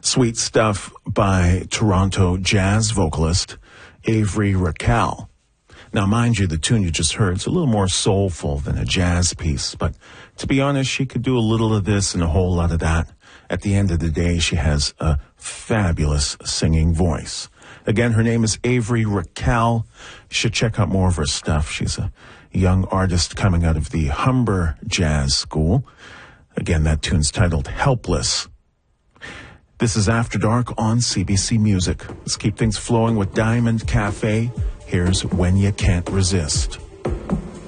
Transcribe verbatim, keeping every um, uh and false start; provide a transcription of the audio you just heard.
Sweet stuff by Toronto jazz vocalist Avery Raquel. Now, mind you, the tune you just heard is a little more soulful than a jazz piece, but to be honest, she could do a little of this and a whole lot of that. At the end of the day, she has a fabulous singing voice. Again, her name is Avery Raquel. You should check out more of her stuff. She's a young artist coming out of the Humber Jazz School. Again, that tune's titled Helpless. This is After Dark on C B C Music. Let's keep things flowing with Diamond Cafe. Here's When You Can't Resist.